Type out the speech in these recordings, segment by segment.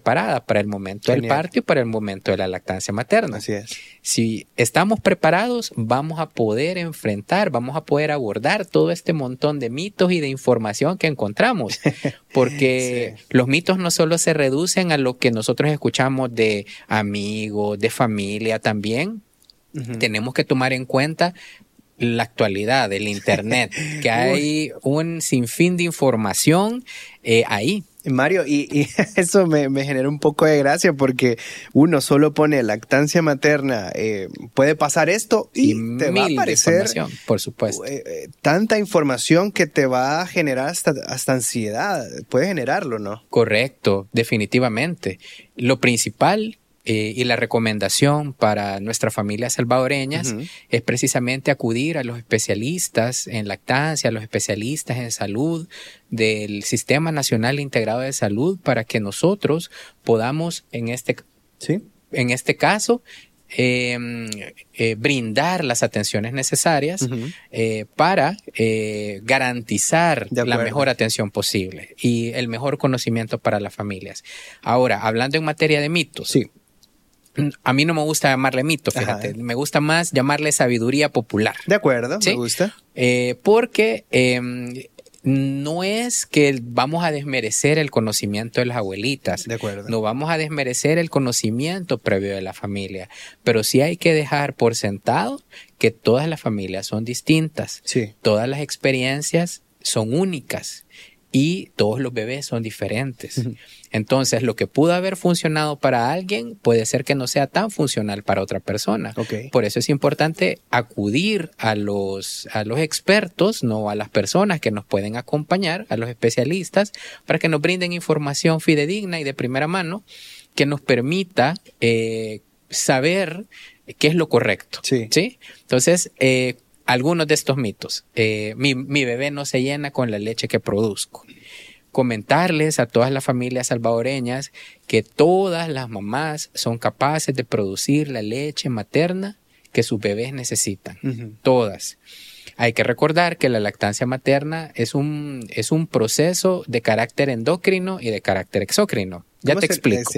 preparada para el momento del parto y para el momento de la lactancia materna. Así es. Si estamos preparados, vamos a poder enfrentar, vamos a poder abordar todo este montón de mitos y de información que encontramos. Porque los mitos no solo se reducen a lo que nosotros escuchamos de amigos, de familia también. Tenemos que tomar en cuenta la actualidad del internet, que hay un sinfín de información ahí. Mario, y eso me genera un poco de gracia porque uno solo pone lactancia materna, puede pasar esto y te va a aparecer, por supuesto, tanta información que te va a generar hasta ansiedad, puede generarlo, ¿no? Correcto, definitivamente. Lo principal y la recomendación para nuestras familias salvadoreñas es precisamente acudir a los especialistas en lactancia, a los especialistas en salud del Sistema Nacional Integrado de Salud para que nosotros podamos en este caso brindar las atenciones necesarias para garantizar la mejor atención posible y el mejor conocimiento para las familias. Ahora, hablando en materia de mitos, a mí no me gusta llamarle mito, fíjate. Me gusta más llamarle sabiduría popular. De acuerdo, me gusta. Porque no es que vamos a desmerecer el conocimiento de las abuelitas. De acuerdo. No vamos a desmerecer el conocimiento previo de la familia. Pero sí hay que dejar por sentado que todas las familias son distintas. Sí. Todas las experiencias son únicas. Y todos los bebés son diferentes. Entonces, lo que pudo haber funcionado para alguien puede ser que no sea tan funcional para otra persona. Por eso es importante acudir a los expertos, no a las personas que nos pueden acompañar, a los especialistas, para que nos brinden información fidedigna y de primera mano que nos permita saber qué es lo correcto. ¿Sí? Entonces, algunos de estos mitos. Mi bebé no se llena con la leche que produzco. Comentarles a todas las familias salvadoreñas que todas las mamás son capaces de producir la leche materna que sus bebés necesitan. Todas. Hay que recordar que la lactancia materna es un proceso de carácter endocrino y de carácter exócrino. Ya te explico.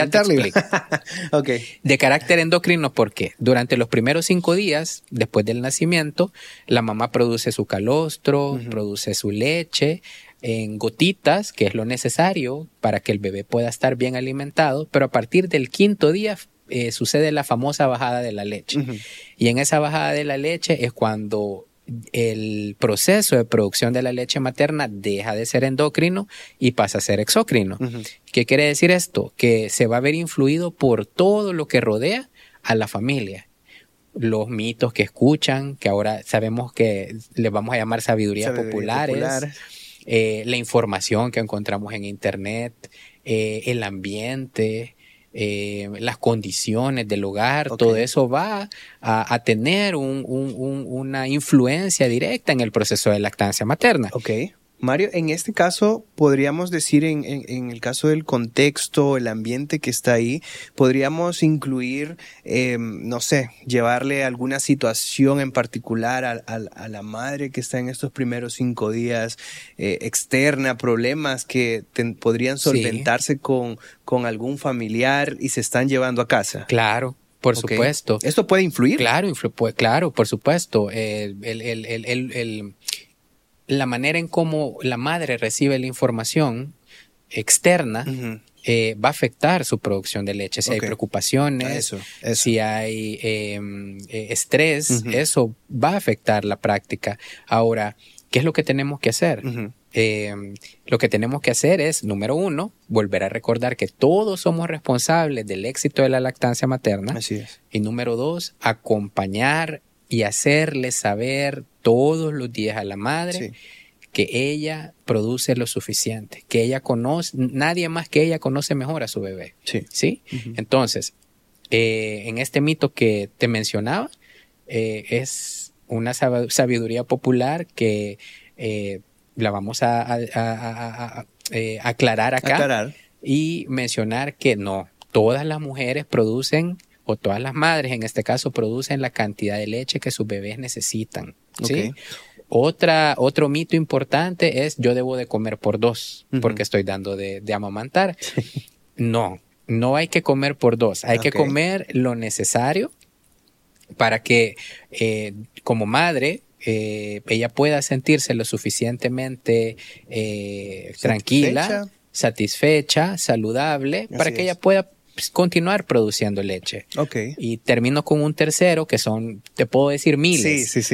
De carácter endocrino, porque durante los primeros 5 días después del nacimiento, la mamá produce su calostro, produce su leche en gotitas, que es lo necesario para que el bebé pueda estar bien alimentado, pero a partir del 5.º día sucede la famosa bajada de la leche. Y en esa bajada de la leche es cuando el proceso de producción de la leche materna deja de ser endocrino y pasa a ser exócrino. ¿Qué quiere decir esto? Que se va a ver influido por todo lo que rodea a la familia. Los mitos que escuchan, que ahora sabemos que les vamos a llamar sabiduría populares. La información que encontramos en internet, el ambiente, las condiciones del hogar, todo eso va a tener una influencia directa en el proceso de lactancia materna. Mario, en este caso, podríamos decir, en el caso del contexto, el ambiente que está ahí, podríamos incluir, no sé, llevarle alguna situación en particular a la madre que está en estos primeros 5 días, externa, problemas que podrían solventarse con algún familiar y se están llevando a casa. Claro. Por supuesto. ¿Esto puede influir? Claro, claro, por supuesto. La manera en cómo la madre recibe la información externa va a afectar su producción de leche. Si hay preocupaciones, si hay estrés, eso va a afectar la práctica. Ahora, ¿qué es lo que tenemos que hacer? Lo que tenemos que hacer es, número 1, volver a recordar que todos somos responsables del éxito de la lactancia materna. Así es. Y número 2, acompañar y hacerle saber todos los días a la madre que ella produce lo suficiente, que ella conoce, nadie más que ella conoce mejor a su bebé. ¿Sí? Entonces, en este mito que te mencionaba, es una sabiduría popular que la vamos a aclarar acá y mencionar que no, todas las mujeres producen, o todas las madres en este caso, producen la cantidad de leche que sus bebés necesitan. ¿Sí? Otro mito importante es: yo debo de comer por 2 porque estoy dando de amamantar. No hay que comer por dos. Hay que comer lo necesario para que como madre ella pueda sentirse lo suficientemente tranquila, satisfecha, saludable, para que ella pueda continuar produciendo leche. Y termino con un tercero, que son, te puedo decir, miles. Sí.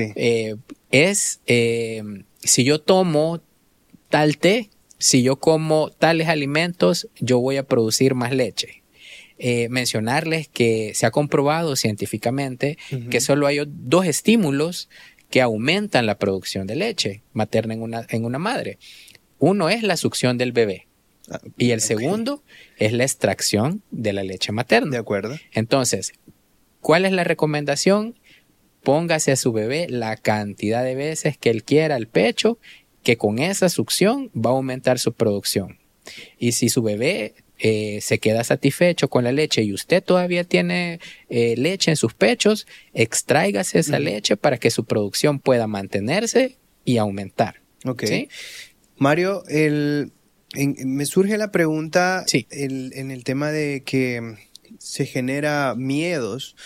Si yo tomo tal té, si yo como tales alimentos, yo voy a producir más leche. Mencionarles que se ha comprobado científicamente que solo hay dos estímulos que aumentan la producción de leche materna en una madre. Uno es la succión del bebé y el segundo es la extracción de la leche materna. De acuerdo. Entonces, ¿cuál es la recomendación? Póngase a su bebé la cantidad de veces que él quiera al pecho, que con esa succión va a aumentar su producción. Y si su bebé se queda satisfecho con la leche y usted todavía tiene leche en sus pechos, extráigase esa leche para que su producción pueda mantenerse y aumentar. ¿Sí? Mario, me surge la pregunta en el tema de que se genera miedos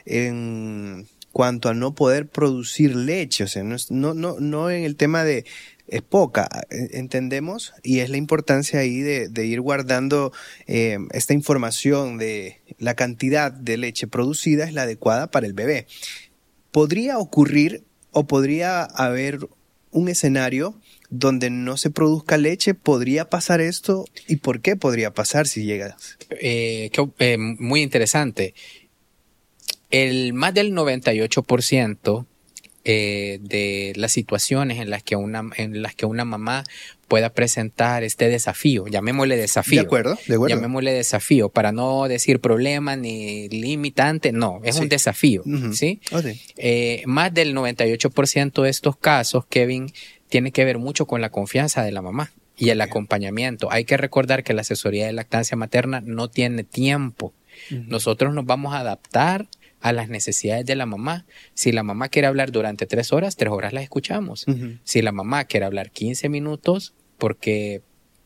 en cuanto a no poder producir leche. O sea, no en el tema de es poca, entendemos, y es la importancia ahí de ir guardando esta información de la cantidad de leche producida es la adecuada para el bebé. ¿Podría ocurrir o podría haber un escenario donde no se produzca leche? ¿Podría pasar esto? ¿Y por qué podría pasar si llega? Muy interesante. Más del 98% de las situaciones en las que una mamá pueda presentar este desafío, llamémosle desafío. De acuerdo. Llamémosle desafío, para no decir problema ni limitante, no, es un desafío, ¿sí? Más del 98% de estos casos, Kevin, tiene que ver mucho con la confianza de la mamá y el acompañamiento. Hay que recordar que la asesoría de lactancia materna no tiene tiempo. Nosotros nos vamos a adaptar a las necesidades de la mamá. Si la mamá quiere hablar durante 3 horas, 3 horas la escuchamos. Si la mamá quiere hablar 15 minutos, porque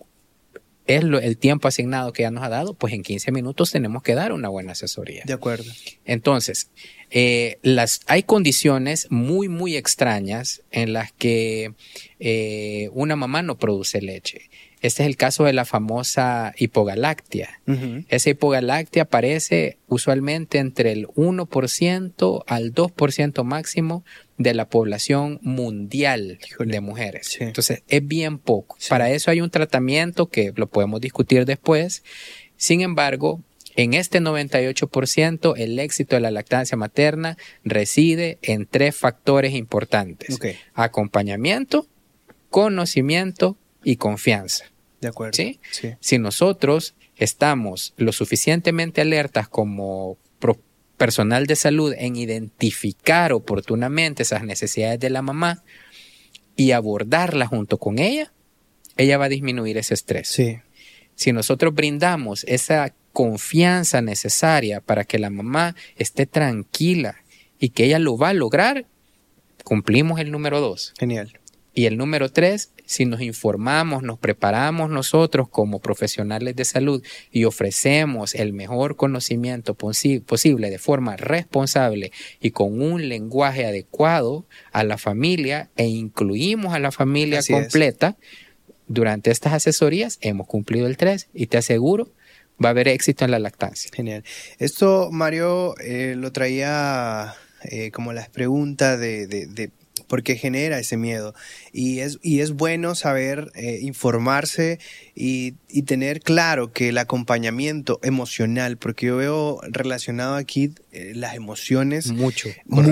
es el tiempo asignado que ella nos ha dado, pues en 15 minutos tenemos que dar una buena asesoría. De acuerdo. Entonces, hay condiciones muy, muy extrañas en las que una mamá no produce leche. Este es el caso de la famosa hipogalactia. Esa hipogalactia aparece usualmente entre el 1% al 2% máximo de la población mundial de mujeres. Entonces, es bien poco. Para eso hay un tratamiento que lo podemos discutir después. Sin embargo, en este 98%, el éxito de la lactancia materna reside en 3 factores importantes. Acompañamiento, conocimiento y confianza. De acuerdo. ¿Sí? Si nosotros estamos lo suficientemente alertas como personal de salud en identificar oportunamente esas necesidades de la mamá y abordarlas junto con ella va a disminuir ese estrés. Si nosotros brindamos esa confianza necesaria para que la mamá esté tranquila y que ella lo va a lograr, cumplimos el número 2. Genial. Y el número 3, si nos informamos, nos preparamos nosotros como profesionales de salud y ofrecemos el mejor conocimiento posible de forma responsable y con un lenguaje adecuado a la familia e incluimos a la familia completa durante estas asesorías, hemos cumplido el 3 y te aseguro va a haber éxito en la lactancia. Genial. Esto, Mario, lo traía como las preguntas de porque genera ese miedo y es bueno saber informarse y tener claro que el acompañamiento emocional, porque yo veo relacionado aquí las emociones mucho,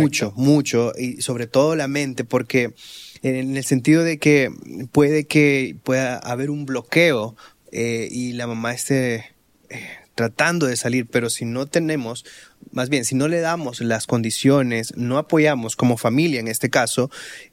y sobre todo la mente, porque en el sentido de que pueda haber un bloqueo y la mamá esté tratando de salir, pero si no tenemos, más bien, si no le damos las condiciones, no apoyamos como familia en este caso,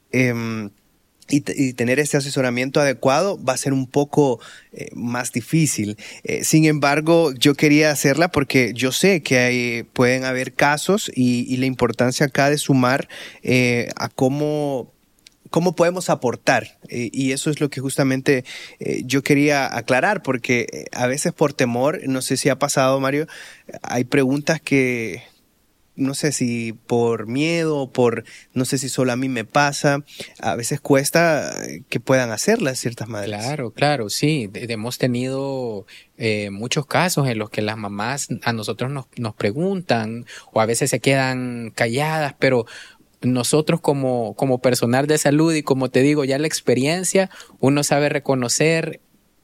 y tener este asesoramiento adecuado va a ser un poco más difícil. Sin embargo, yo quería hacerla porque yo sé que pueden haber casos y la importancia acá de sumar a cómo cómo podemos aportar. Y eso es lo que justamente yo quería aclarar, porque a veces por temor, no sé si ha pasado, Mario, hay preguntas que no sé si por miedo, no sé si solo a mí me pasa, a veces cuesta que puedan hacerlas ciertas madres. Claro, sí. Hemos tenido muchos casos en los que las mamás a nosotros nos preguntan, o a veces se quedan calladas, pero nosotros como personal de salud y como te digo, ya la experiencia, uno sabe reconocer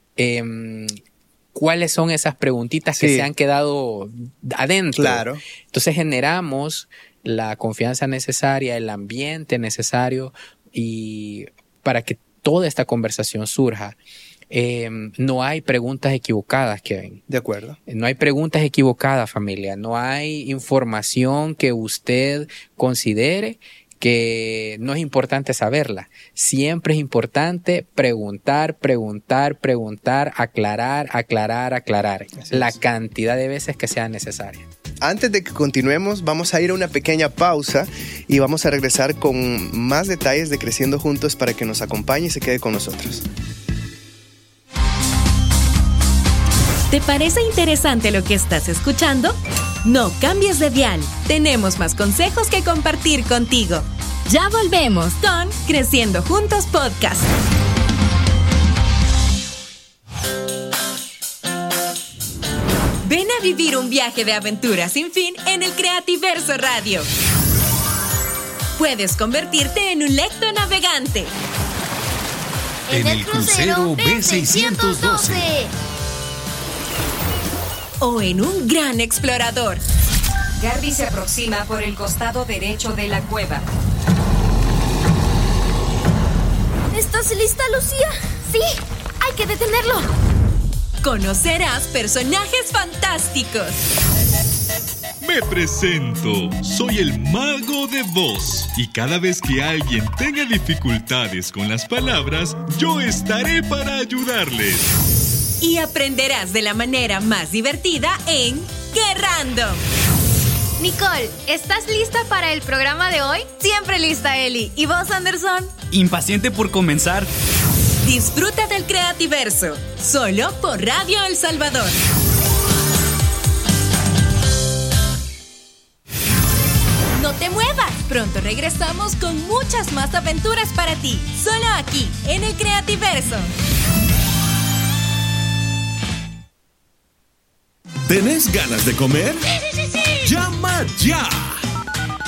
cuáles son esas preguntitas que se han quedado adentro. Claro. Entonces generamos la confianza necesaria, el ambiente necesario y para que toda esta conversación surja. No hay preguntas equivocadas, Kevin. De acuerdo. No hay preguntas equivocadas, familia. No hay información que usted considere que no es importante saberla. Siempre es importante preguntar, aclarar la cantidad de veces que sea necesaria. Antes de que continuemos, vamos a ir a una pequeña pausa y vamos a regresar con más detalles de Creciendo Juntos para que nos acompañe y se quede con nosotros. ¿Te parece interesante lo que estás escuchando? No cambies de dial. Tenemos más consejos que compartir contigo. Ya volvemos con Creciendo Juntos Podcast. Ven a vivir un viaje de aventura sin fin en el Creativerso Radio. Puedes convertirte en un lectonavegante. En el crucero B612. O en un gran explorador. Garby se aproxima por el costado derecho de la cueva. ¿Estás lista, Lucía? Sí, hay que detenerlo. Conocerás personajes fantásticos. Me presento, soy el mago de voz y cada vez que alguien tenga dificultades con las palabras, yo estaré para ayudarles. Y aprenderás de la manera más divertida en ¡Qué Random! Nicole, ¿estás lista para el programa de hoy? Siempre lista, Eli. ¿Y vos, Anderson? Impaciente por comenzar. Disfruta del Creativerso, solo por Radio El Salvador. No te muevas, pronto regresamos con muchas más aventuras para ti, solo aquí, en el Creativerso. ¿Tenés ganas de comer? Sí. ¡Llama ya!